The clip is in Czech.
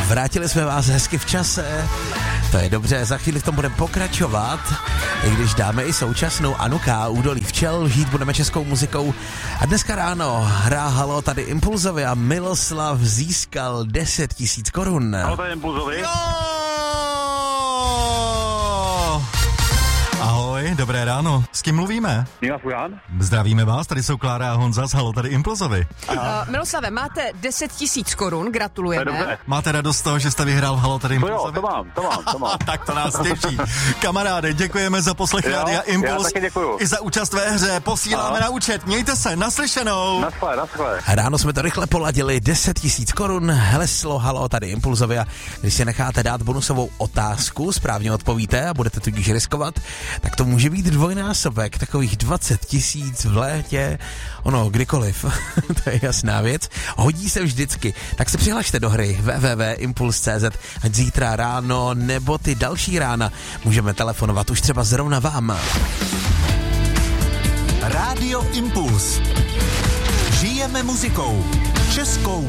Vrátili jsme vás hezky v čase. To je dobře, za chvíli v tom budeme pokračovat. I když dáme i současnou Anuka, Údolí včel, žít budeme českou muzikou. A dneska ráno hrálo tady Impulzovi a Miloslav získal 10 000 korun. Halo, tady Impulzovi. Jo! Ahoj, dobré ráno. S kým mluvíme? Nina Fujan. Zdravíme vás, tady jsou Klára a Honza z Halo, tady Impulzovi. Miloslave, máte 10 000 korun, gratulujeme. Máte radost z toho, že jste vyhrál Halo, tady Impulzovi? To mám. Tak to nás těší. Kamaráde, děkujeme za poslech Rádia Impuls. Já taky děkuju. I za účast ve hře, posíláme na účet. Mějte se, naslyšenou. Naschle. Ráno jsme to rychle poladili, 10 000 korun, heslo Halo, tady Impulzovi, a když si necháte dát bonusovou otázku, správně odpovíte a budete tudíž riskovat, tak to může být dvojnásobek, takových 20 000 v létě, kdykoliv, to je jasná věc, hodí se vždycky, tak se přihlašte do hry www.impuls.cz, ať zítra ráno nebo ty další rána můžeme telefonovat už třeba zrovna vám. Rádio Impuls. Žijeme muzikou. Českou